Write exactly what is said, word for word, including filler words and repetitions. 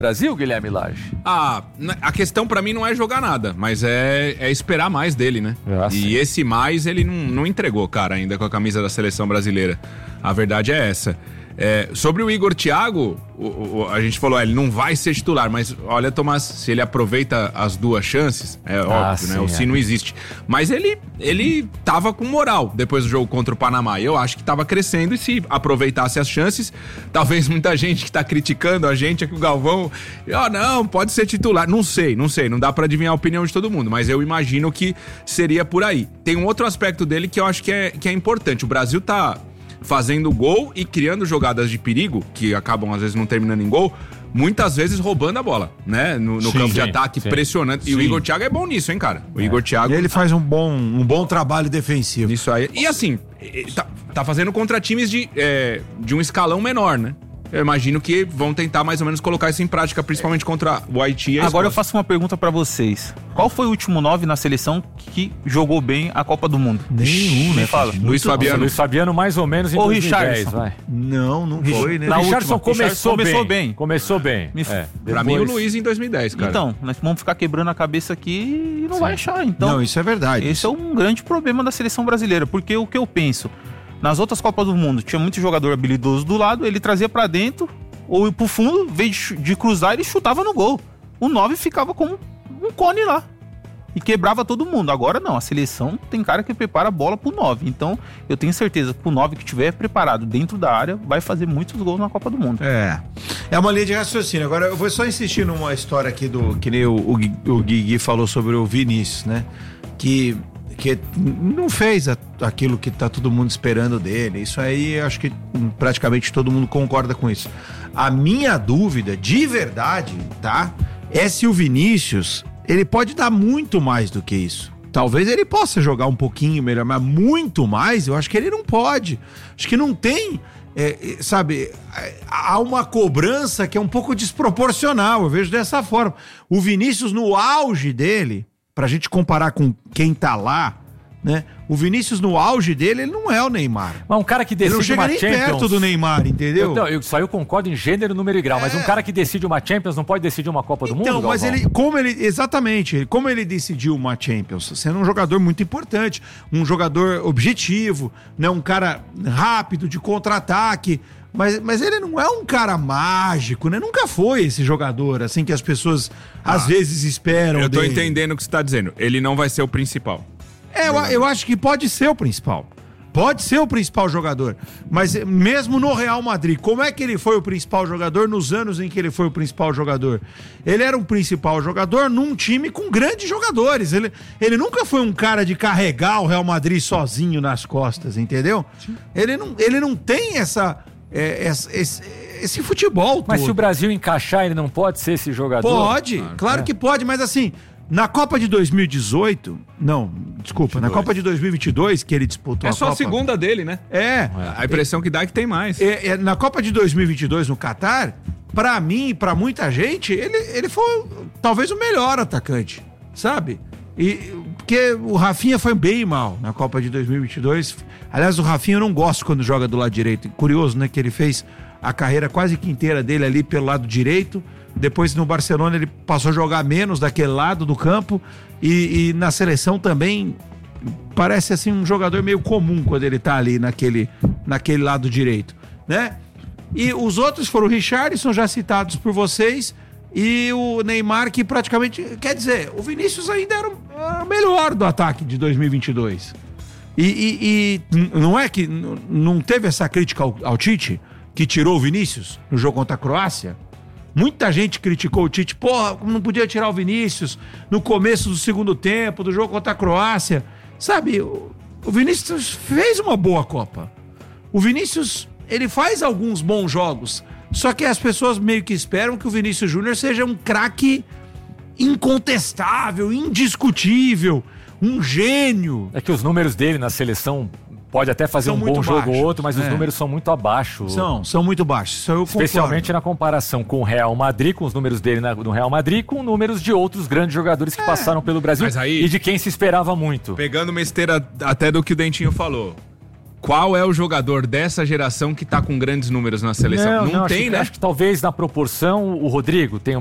Brasil, Guilherme Lage? Ah, a questão pra mim não é jogar nada, mas é, é esperar mais dele, né? Ah, e esse mais ele não, não entregou, cara, ainda com a camisa da seleção brasileira. A verdade é essa. É, sobre o Igor Thiago, o, o, a gente falou, é, ele não vai ser titular, mas olha, Tomás, se ele aproveita as duas chances, é ah, óbvio, sim, né? O se é. não existe. Mas ele, ele tava com moral depois do jogo contra o Panamá. Eu acho que tava crescendo e se aproveitasse as chances, talvez muita gente que tá criticando a gente, aqui o Galvão, ó, oh, não, pode ser titular. Não sei, não sei, não dá pra adivinhar a opinião de todo mundo, mas eu imagino que seria por aí. Tem um outro aspecto dele que eu acho que é, que é importante. O Brasil tá fazendo gol e criando jogadas de perigo, que acabam às vezes não terminando em gol, muitas vezes roubando a bola, né? No, no sim, campo sim, de ataque, sim. pressionando. E sim. o Igor Thiago é bom nisso, hein, cara? O é. Igor Thiago... E ele faz um bom, um bom trabalho defensivo. Isso aí. E assim, tá, tá fazendo contra times de, é, de um escalão menor, né? Eu imagino que vão tentar mais ou menos colocar isso em prática, principalmente contra o Haiti. E Agora eu faço uma pergunta pra vocês. Qual foi o último nove na seleção que jogou bem a Copa do Mundo? Nenhum, né? Fala. Luiz Fabiano. Luiz Fabiano mais ou menos em Ou dois mil e dez, Richarlison. vai. Não, não foi, né? O Richarlison começou, Richarlison começou bem. bem. Começou bem. Me... É, pra mim o Luiz em dois mil e dez, cara. Então, nós vamos ficar quebrando a cabeça aqui e não Sim. vai achar. Então, não, isso é verdade. Esse é um grande problema da seleção brasileira, porque o que eu penso, nas outras Copas do Mundo, tinha muito jogador habilidoso do lado, ele trazia pra dentro, ou ir pro fundo, em vez de, de cruzar, ele chutava no gol. O nove ficava com um cone lá. E quebrava todo mundo. Agora não, a seleção tem cara que prepara a bola pro nove. Então, eu tenho certeza que o nove que estiver preparado dentro da área vai fazer muitos gols na Copa do Mundo. É. É uma linha de raciocínio. Agora, eu vou só insistir numa história aqui do... Que nem o, o, o Guigui falou sobre o Vinícius, né? Que... que não fez a, aquilo que tá todo mundo esperando dele. Isso aí, acho que praticamente todo mundo concorda com isso. A minha dúvida, de verdade, tá? É se o Vinícius, ele pode dar muito mais do que isso. Talvez ele possa jogar um pouquinho melhor, mas muito mais, eu acho que ele não pode. Acho que não tem, é, sabe, há uma cobrança que é um pouco desproporcional, eu vejo dessa forma. O Vinícius, no auge dele, pra gente comparar com quem tá lá, né? O Vinícius no auge dele, ele não é o Neymar. Mas um cara que decide uma Champions... Ele não chega nem perto do Neymar, entendeu? Eu, não, eu, só eu concordo em gênero, número e grau, é. mas um cara que decide uma Champions não pode decidir uma Copa do então, Mundo, Então, mas ele, como ele, exatamente, como ele decidiu uma Champions, sendo um jogador muito importante, um jogador objetivo, né? Um cara rápido, de contra-ataque, Mas, mas ele não é um cara mágico, né? Nunca foi esse jogador, assim, que as pessoas ah, às vezes esperam Eu tô dele. entendendo o que você tá dizendo. Ele não vai ser o principal. É, eu, eu acho que pode ser o principal. Pode ser o principal jogador. Mas mesmo no Real Madrid, como é que ele foi o principal jogador nos anos em que ele foi o principal jogador? Ele era um principal jogador num time com grandes jogadores. Ele, ele nunca foi um cara de carregar o Real Madrid sozinho nas costas, entendeu? Ele não, ele não tem essa... É, esse, esse, esse futebol Mas todo. se o Brasil encaixar, ele não pode ser esse jogador? Pode, claro, claro é. que pode, mas assim, na Copa de dois mil e dezoito, não, desculpa, vinte e dois. Na Copa de dois mil e vinte e dois, que ele disputou é a só Copa, a segunda dele, né? É. A impressão que dá é que tem mais. É, é, na Copa de dois mil e vinte e dois, no Catar, pra mim e pra muita gente, ele, ele foi talvez o melhor atacante, sabe? E, porque o Rafinha foi bem mal na Copa de dois mil e vinte e dois. Aliás, o Rafinha eu não gosto quando joga do lado direito. Curioso, né? Que ele fez a carreira quase que inteira dele ali pelo lado direito. Depois no Barcelona ele passou a jogar menos daquele lado do campo. E, e na seleção também parece assim um jogador meio comum quando ele tá ali naquele, naquele lado direito, né? E os outros foram o Richarlison, já citados por vocês, e o Neymar, que praticamente... Quer dizer, o Vinícius ainda era o melhor do ataque de dois mil e vinte e dois. E, e, e não é que não teve essa crítica ao, ao Tite, que tirou o Vinícius no jogo contra a Croácia? Muita gente criticou o Tite. Porra, como não podia tirar o Vinícius no começo do segundo tempo, do jogo contra a Croácia? Sabe, o, o Vinícius fez uma boa Copa. O Vinícius, ele faz alguns bons jogos. Só que as pessoas meio que esperam que o Vinícius Júnior seja um craque incontestável, indiscutível, um gênio. É que os números dele na seleção pode até fazer são um bom jogo ou outro, mas é. os números são muito abaixo. São, são muito baixos. Isso eu Especialmente concordo. Na comparação com o Real Madrid, com os números dele na, no Real Madrid, com números de outros grandes jogadores que é. passaram pelo Brasil aí, e de quem se esperava muito. Pegando uma esteira até do que o Dentinho falou. qual é o jogador dessa geração que tá com grandes números na seleção? Não, não tem, acho, né? Acho que talvez na proporção o Rodrigo tenha